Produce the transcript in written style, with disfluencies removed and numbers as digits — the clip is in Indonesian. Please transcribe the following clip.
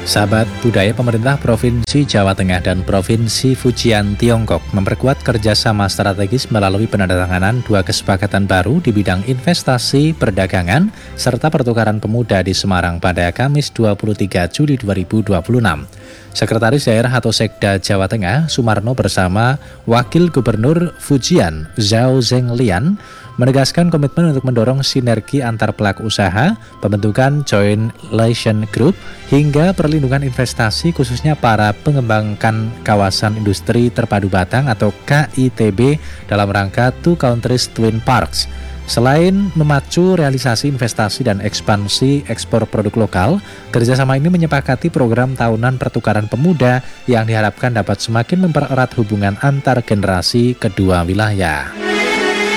Sahabat budaya, pemerintah Provinsi Jawa Tengah dan Provinsi Fujian Tiongkok memperkuat kerjasama strategis melalui penandatanganan 2 kesepakatan baru di bidang investasi, perdagangan, serta pertukaran pemuda di Semarang pada Kamis 23 Juli 2026. Sekretaris Daerah atau Sekda Jawa Tengah, Sumarno bersama Wakil Gubernur Fujian, Zhao Zhenglian, menegaskan komitmen untuk mendorong sinergi antar pelaku usaha, pembentukan Joint Liaison Group, hingga perlindungan investasi khususnya para pengembangkan kawasan industri terpadu Batang atau KITB dalam rangka Two Countries Twin Parks. Selain memacu realisasi investasi dan ekspansi ekspor produk lokal, kerjasama ini menyepakati program tahunan pertukaran pemuda yang diharapkan dapat semakin mempererat hubungan antar generasi kedua wilayah.